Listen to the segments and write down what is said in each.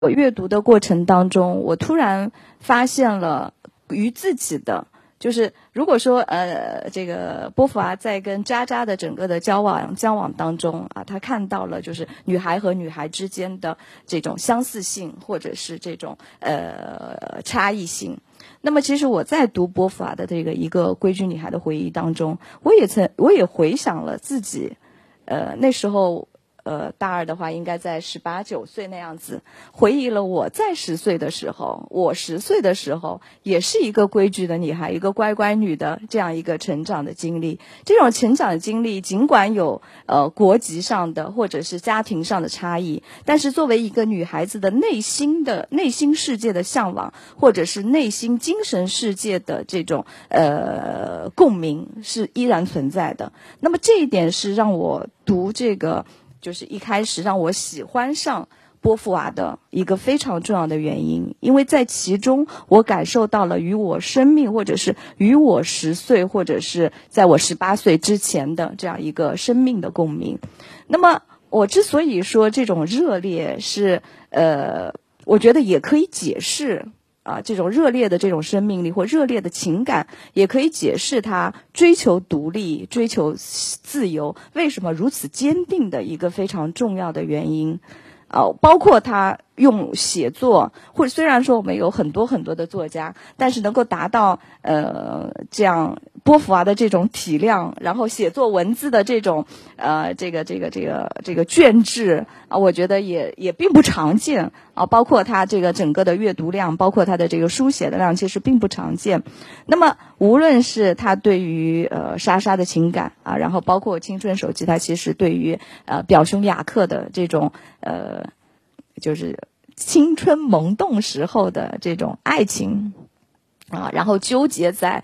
我阅读的过程当中，我突然发现了与自己的，就是如果说这个波伏娃在跟渣渣的整个的交往当中啊，他看到了就是女孩和女孩之间的这种相似性，或者是这种差异性。那么其实我在读波伏娃的这个一个归居女孩的回忆当中，我也回想了自己那时候大二的话应该在18、19岁那样子，回忆了我在10岁的时候，我10岁的时候也是一个规矩的女孩，一个乖乖女的这样一个成长的经历。这种成长的经历尽管有国籍上的或者是家庭上的差异，但是作为一个女孩子的内心世界的向往，或者是内心精神世界的这种共鸣是依然存在的。那么这一点是让我读这个就是一开始让我喜欢上波伏娃的一个非常重要的原因，因为在其中我感受到了与我生命，或者是与我10岁，或者是在我18岁之前的这样一个生命的共鸣。那么我之所以说这种热烈是我觉得也可以解释这种热烈的这种生命力或热烈的情感，也可以解释他追求独立、追求自由为什么如此坚定的一个非常重要的原因。包括他用写作，或者虽然说我们有很多很多的作家，但是能够达到这样波伏娃的这种体量，然后写作文字的这种这个卷质我觉得也并不常见包括他这个整个的阅读量，包括他的这个书写的量，其实并不常见。那么无论是他对于莎莎的情感然后包括青春手记，他其实对于表兄雅克的这种就是青春萌动时候的这种爱情然后纠结在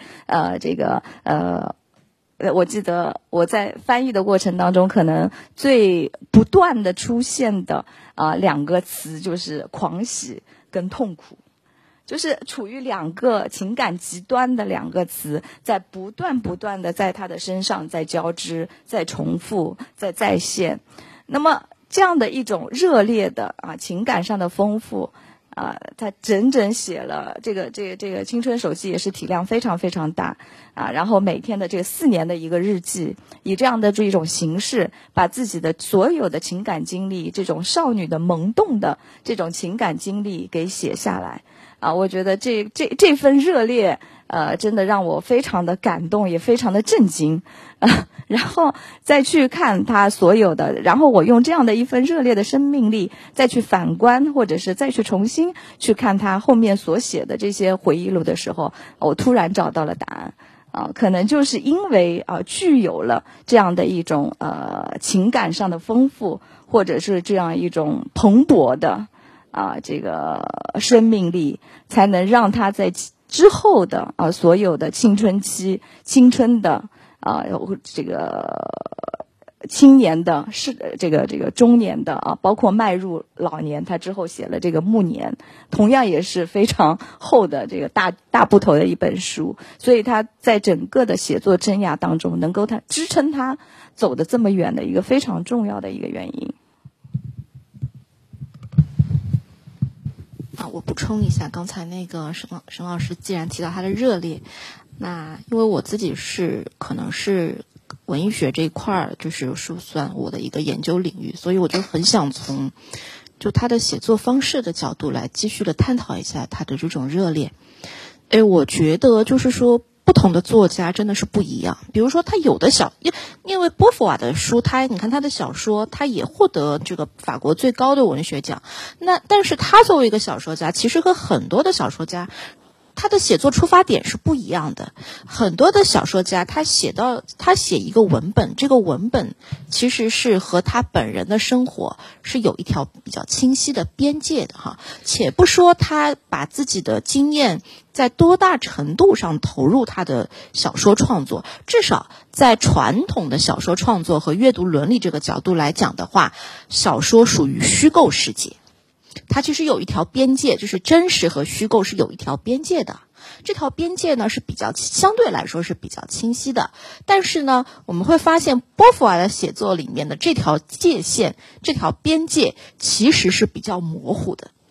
我记得我在翻译的过程当中，可能最不断的出现的2个词就是狂喜跟痛苦，就是处于2个情感极端的2个词，在不断的在他的身上在交织、在重复、在再现。那么这样的一种热烈的情感上的丰富他整整写了这个青春手记，也是体量非常非常大然后每天的这个4年的一个日记，以这样的这种形式，把自己的所有的情感经历，这种少女的萌动的这种情感经历给写下来我觉得这份热烈真的让我非常的感动，也非常的震惊然后再去看他所有的，然后我用这样的一份热烈的生命力再去反观，或者是再去重新去看他后面所写的这些回忆录的时候，我突然找到了答案可能就是因为具有了这样的一种情感上的丰富，或者是这样一种蓬勃的这个生命力，才能让他在之后的所有的青春期、青春的这个青年的这个中年的包括迈入老年，他之后写了这个暮年，同样也是非常厚的这个大部头的一本书，所以他在整个的写作生涯当中能够支撑他走得这么远的一个非常重要的一个原因。 我补充一下，刚才那个沈老师既然提到他的热烈，那因为我自己可能是文艺学这一块就是算我的一个研究领域，所以我就很想从就他的写作方式的角度来继续的探讨一下他的这种热烈。我觉得就是说不同的作家真的是不一样，比如说他有的因为波伏娃的书，你看他的小说，他也获得这个法国最高的文学奖。但是他作为一个小说家，其实和很多的小说家，他的写作出发点是不一样的。很多的小说家，他写一个文本，这个文本其实是和他本人的生活是有一条比较清晰的边界的且不说他把自己的经验在多大程度上投入他的小说创作，至少在传统的小说创作和阅读伦理这个角度来讲的话，小说属于虚构世界，它其实有一条边界，就是真实和虚构是有一条边界的。这条边界呢是相对来说是比较清晰的，但是呢我们会发现波伏娃的写作里面的这条界限，这条边界其实是比较模糊的。